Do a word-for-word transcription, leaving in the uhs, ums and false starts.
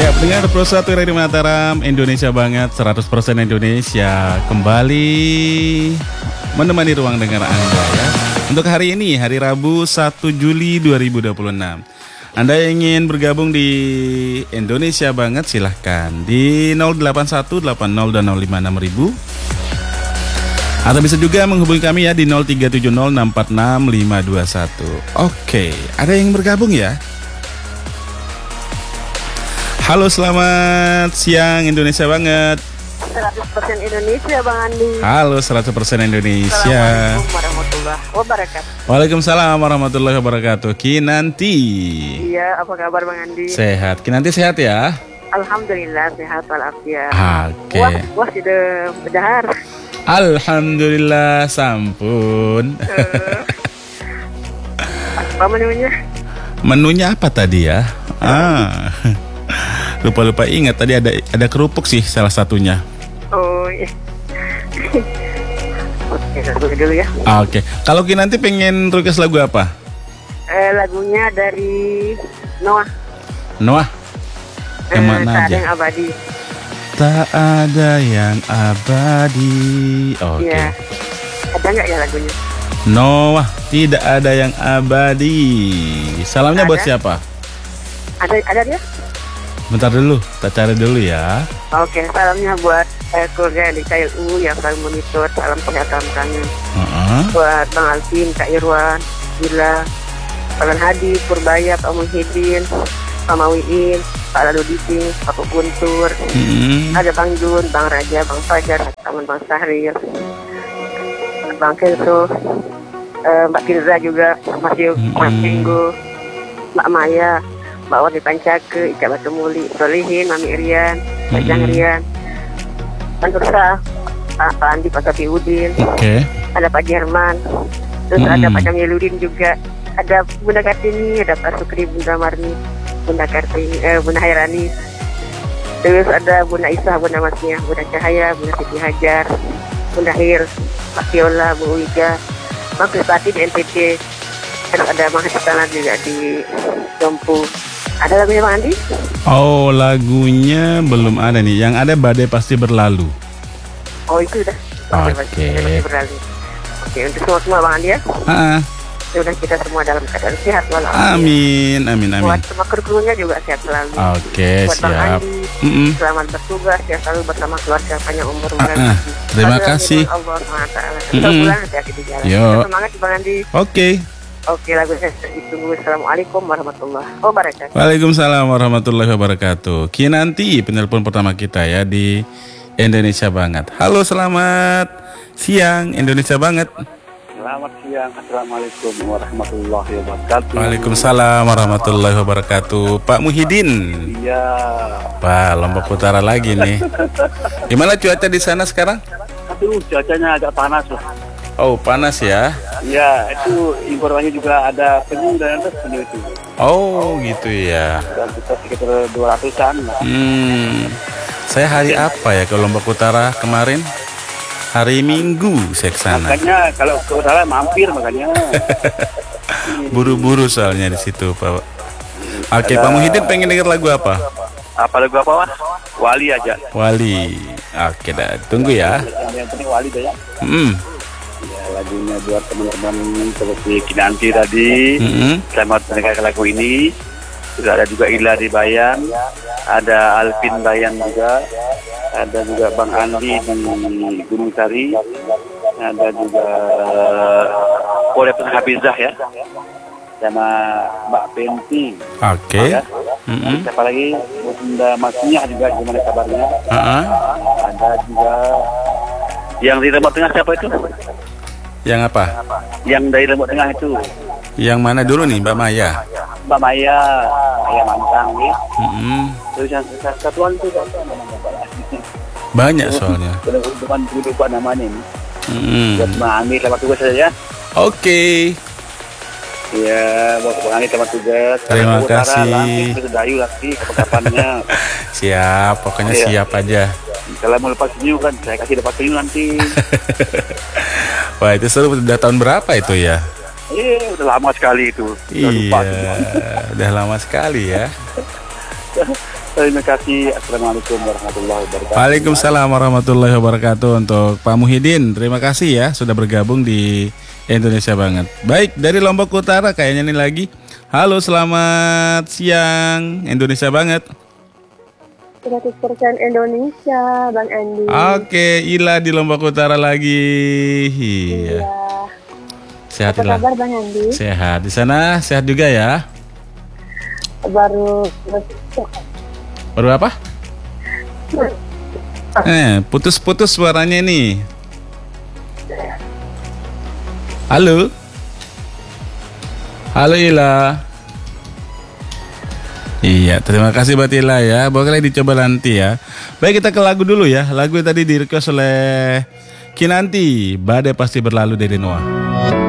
Ya, pendengar Pro satu Radio Mataram, Indonesia banget, seratus persen Indonesia kembali menemani ruang dengar Anda ya. Untuk hari ini, hari Rabu satu Juli dua ribu dua puluh enam. Anda yang ingin bergabung di Indonesia banget silahkan di nol delapan satu delapan nol dan nol lima enam ribu. Atau bisa juga menghubungi kami ya di nol tiga tujuh nol enam empat enam lima dua satu. Oke, ada yang bergabung ya? Halo, selamat siang Indonesia banget. seratus persen Indonesia Bang Andi. Halo, seratus persen Indonesia. Assalamualaikum warahmatullahi wabarakatuh. Waalaikumsalam warahmatullahi wabarakatuh. Kinanti. Iya, apa kabar Bang Andi? Sehat. Kinanti sehat ya? Alhamdulillah sehat walafiat. Oke. Wah, wah sudah berdahar. Alhamdulillah, sampun. Uh, apa menunya? Menunya apa tadi ya? Ah, lupa-lupa ingat tadi ada ada kerupuk sih salah satunya. Oh iya. Oke, lagu dulu ya. Oke. Kalau Kinanti pengen request lagu apa? Eh, lagunya dari Noah. Noah. Yang Eh, mana tak ada aja? yang abadi. Tak ada yang abadi. Oke. Iya. Ada nggak ya lagunya? Noah, tidak ada yang abadi. Salamnya buat Ada. siapa? Ada ada dia? Bentar dulu, kita cari dulu ya. Oke, salamnya buat eh, keluarga di K L U yang selalu monitor. Salam kesehatan kami. Heeh. Buat Bang Alvin, Kak Irwan, Gila, Pak Hadi, Purbaya, Pak Muhyiddin, Pak Mawiin, Pak Lalu Diping, Pak Guntur, Mm-mm. ada Bang Jun, Bang Raja, Bang Fajar, teman Bang Sahrir, Bang Kelso, eh, Mbak Firza juga, Mas Yuk, Mas Mm-mm. Minggu, Mbak Maya, Mbak Wadi Pancake, Ika Batu Muli, Solihin, Mami Rian, Pak Jang Mm-mm. Rian, Pak Tursa, Pak, Pak Andi, Pak Safi Udin, Oke. ada Pak Jerman, terus Mm-mm. ada Pak Jamiludin juga, ada Bunda Kartini, ada Pak Sukri, Bunda Marni, Bunda Kartini, eh, Bunda Hairani, terus ada Bunda Isah, Bunda Masnya, Bunda Cahaya, Bunda Siti Hajar, Bunda Hir, Pak Viola, Bu Wija, Bang Krispati di N T T, terus ada Bang Hasitana juga di Dompu. Ada lagunya Bang Andi? Oh, lagunya belum ada nih. Yang ada Badai Pasti Berlalu. Oh itu udah. Oke. Masih berlalu. Oke, untuk semua semua Bang Andi ya. Ah, Ya udah kita semua dalam keadaan sehat walafiat. amin, amin, amin. Buat semua kru-krunya juga sehat selalu. Oke, Buat Bang siap. Andi, Mm-mm. selamat bertugas ya selalu bersama keluarga panjang umur. Ah, ah. Terima kasih. Allah subhanahu wa taala. Mm-mm. Bulan hati-hati di jalan. Yo. Semangat Bang Andi. Oke. Oke, lagunya ditunggu. Assalamualaikum warahmatullahi wabarakatuh. Waalaikumsalam warahmatullahi wabarakatuh. Kinanti penelpon pertama kita ya di Indonesia banget. Halo, selamat siang Indonesia banget. Selamat siang, Assalamualaikum warahmatullahi wabarakatuh. Waalaikumsalam warahmatullahi wabarakatuh. Pak Muhyiddin. Iya, Wah, Lombok Utara lagi nih. Gimana cuaca di sana sekarang? aduh cuacanya agak panas lah. Oh, panas ya. Iya, itu informasi juga ada penyu dan ada penyu itu. Oh, gitu ya. Dan kita sekitar dua ratusan lah. Hmm. Saya hari apa ya ke Lombok Utara kemarin? Hari Minggu saya ke sana. Makanya kalau ke utara mampir makanya. Buru-buru soalnya di situ, Pak. Oke, Pak Muhyiddin pengen denger lagu apa? Apa lagu apa, Mas? Wali aja. Wali. Oke dah, tunggu ya. Yang, yang penting Wali dah ya. Hmm. Ya, lagunya buat teman-teman seperti Kinanti tadi. Mm-mm. Selamat mendengarkan lagu ini. Sudah ada juga Ila di Bayan, ada Alvin Bayan juga, ada juga Bang Andi di Gunung Sari, ada juga Polda Hafizah ya, sama Mbak Penti. Oke. Ya. Mm-mm. Siapa lagi? Bunda Masnya juga, gimana kabarnya? Ah-ah. Ada juga yang di Lombok Tengah, siapa itu? Yang apa? Yang dari Lombok Tengah itu Yang mana dulu nih, Mbak Maya? Mbak Maya, Maya Mantang ya. Mm-mm. Terus yang satuan itu apa namanya? Banyak soalnya. Bukan lupa namanya ini. Mm-mm. Buat Bang Ami selamat tugas saja ya. Oke. Iya, buat Bang Ami selamat tugas. Terima Utara, kasih. Langit, terus Dayu lagi kapan-kapannya. Siap, pokoknya Iya. siap aja. Kalau mau lepas penyu kan, saya kasih lepas penyu nanti. Wah, itu seru. Udah tahun berapa itu ya? Iya, udah lama sekali itu. Udah Iya, lupa. udah lama sekali ya. Terima kasih. Assalamualaikum warahmatullahi wabarakatuh. Waalaikumsalam warahmatullahi wabarakatuh untuk Pak Muhyiddin. Terima kasih ya sudah bergabung di Indonesia Banget. Baik, dari Lombok Utara kayaknya nih lagi. Halo, selamat siang Indonesia Banget. seratus persen Indonesia, Bang Andi. Oke, Ila di Lombok Utara lagi. Iya. Sehat Apa Ila? kabar Bang Andi? Sehat. Di sana sehat juga ya? Baru Baru apa? Eh, putus-putus suaranya nih. Halo? Halo Ila. Iya, terima kasih buat Ila ya. Boleh dicoba nanti ya. Baik, kita ke lagu dulu ya. Lagu yang tadi di request oleh Kinanti, Badai Pasti Berlalu dari Noah.